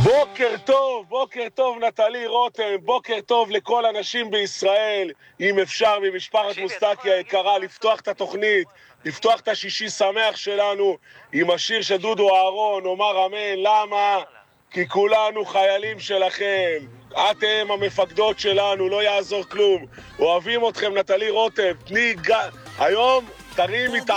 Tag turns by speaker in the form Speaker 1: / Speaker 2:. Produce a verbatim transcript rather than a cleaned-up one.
Speaker 1: בוקר טוב, בוקר טוב נטלי רותם, בוקר טוב לכל אנשים בישראל. אם אפשר ממשפחת מוסטקי היקרה לפתוח את התוכנית, לפתוח את השישי שמח שלנו עם השיר של דודו אהרון, נאמר אמן. למה? כי כולנו חיילים שלכם, אתם המפקדות שלנו, לא יעזור כלום. אוהבים אתכם נטלי רותם, תני ג... היום תרימי את